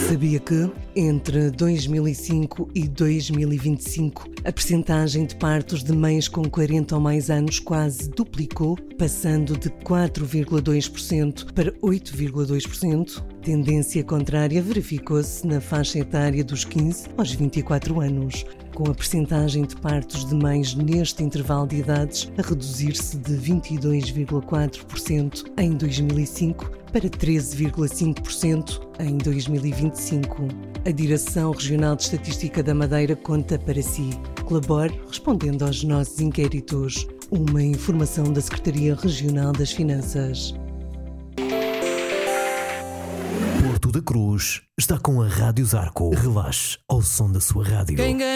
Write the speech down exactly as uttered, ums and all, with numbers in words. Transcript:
Sabia que, entre dois mil e cinco e dois mil e vinte e cinco, a percentagem de partos de mães com quarenta ou mais anos quase duplicou, passando de quatro vírgula dois por cento para oito vírgula dois por cento? Tendência contrária verificou-se na faixa etária dos quinze aos vinte e quatro anos, com a percentagem de partos de mães neste intervalo de idades a reduzir-se de vinte e dois vírgula quatro por cento em dois mil e cinco para treze vírgula cinco por cento em dois mil e vinte e cinco. A Direção Regional de Estatística da Madeira conta para si. Colabore respondendo aos nossos inquéritos. Uma informação da Secretaria Regional das Finanças. Porto da Cruz está com a Rádio Zarco. Relaxe ao som da sua rádio.